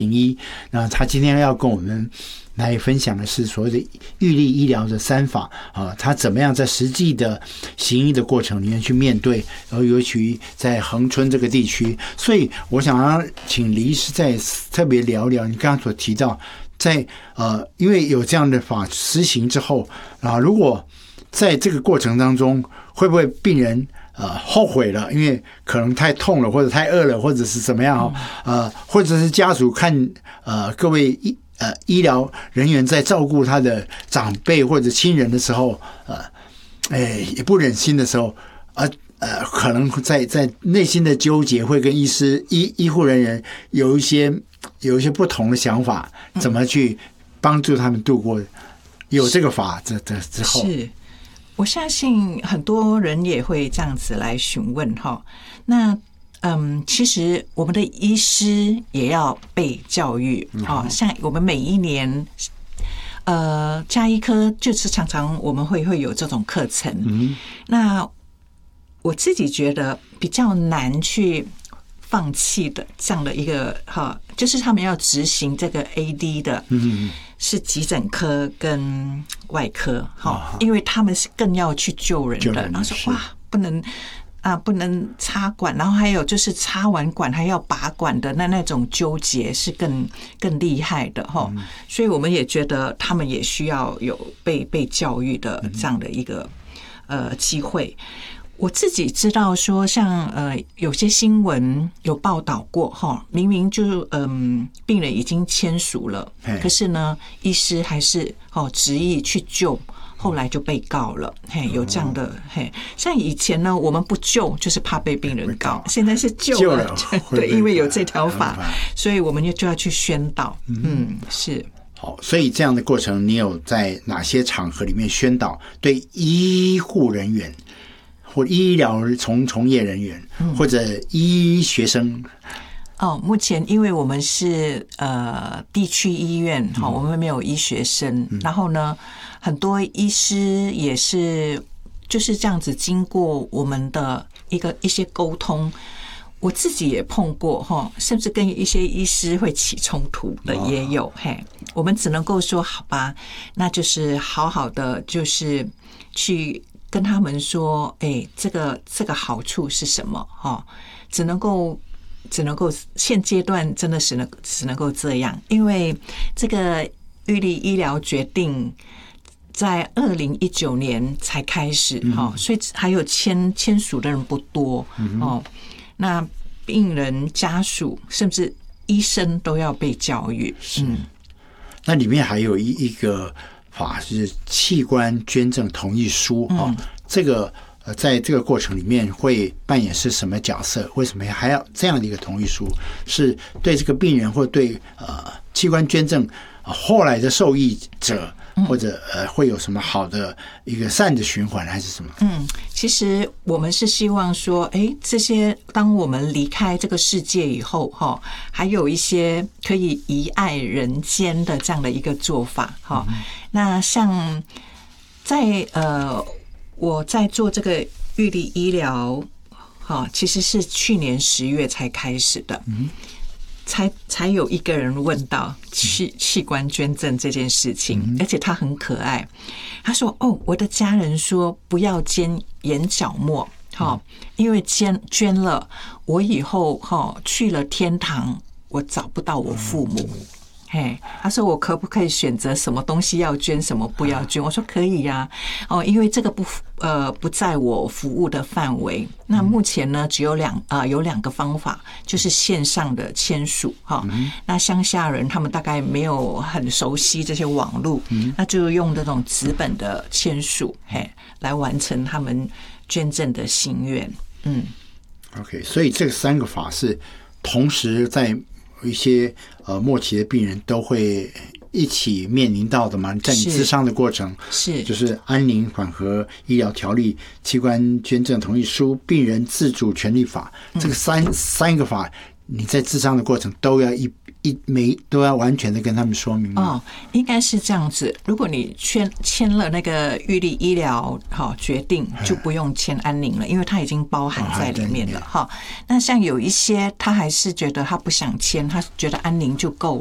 医。那他今天要跟我们来分享的是所谓的预立医疗的3法啊，他怎么样在实际的行医的过程里面去面对，然后尤其在恒春这个地区，所以我想要请李医师再特别聊聊你刚刚所提到，在因为有这样的法实行之后啊，如果在这个过程当中，会不会病人后悔了，因为可能太痛了，或者太饿了，或者是怎么样或者是家属看各位医疗人员在照顾他的长辈或者亲人的时候，也不忍心的时候，可能在内心的纠结，会跟医护人员有一些不同的想法，怎么去帮助他们度过有这个法之后。 是，我相信很多人也会这样子来询问哈。那其实我们的医师也要被教育像我们每一年家医科就是常常我们会有这种课程。那我自己觉得比较难去放弃的这样的一个就是他们要执行这个 AD 的，是急诊科跟外科因为他们是更要去救人的。然后说哇，不能插管，然后还有就是插完管还要拔管的那种纠结是更厉害的所以我们也觉得他们也需要有被教育的这样的一个机会。我自己知道说像有些新闻有报道过明明就病人已经签署了，可是呢医师还是执意去救，后来就被告了。有这样的像以前呢我们不救就是怕被病人告，现在是救了对，因为有这条法，所以我们就要去宣导。是。 好，所以这样的过程你有在哪些场合里面宣导对医护人员或医疗从业人员或者医学生？ 目前因为我们是地区医院我们没有医学生，然后呢很多医师也是就是这样子经过我们的一些沟通，我自己也碰过甚至跟一些医师会起冲突的也有。我们只能够说好吧，那就是好好的就是去跟他们说这个好处是什么只能够现阶段真的是只能够这样，因为这个预立医疗决定在2019年才开始所以还有签署的人不多那病人家属甚至医生都要被教育。 那里面还有一个法是器官捐赠同意书这个在这个过程里面会扮演是什么角色？为什么还要这样的一个同意书？是对这个病人或对器官捐赠后来的受益者或者会有什么好的一个善的循环还是什么？ 其实我们是希望说这些当我们离开这个世界以后还有一些可以遗爱人间的这样的一个做法那像在我在做这个预立医疗其实是去年10月才开始的。才有一个人问到器官捐赠这件事情，而且他很可爱。他说：“我的家人说不要捐眼角膜，因为捐了，我以后去了天堂，我找不到我父母。”他说我可不可以选择什么东西要捐，什么不要捐？我说可以呀，因为这个不在我服务的范围。那目前呢，只有有2个方法，就是线上的签署那乡下人他们大概没有很熟悉这些网络，那就用这种纸本的签署来完成他们捐赠的心愿。 OK， 所以这3个法是同时在一些末期的病人都会一起面临到的嘛，在你咨商的过程是就是安宁缓和医疗条例、器官捐赠同意书、病人自主权利法，这个三个法，你在咨商的过程都要都要完全的跟他们说明吗？ 应该是这样子。如果你签了那个预立医疗决定，就不用签安宁了，因为它已经包含在里面了哈。那像有一些他还是觉得他不想签，他觉得安宁就够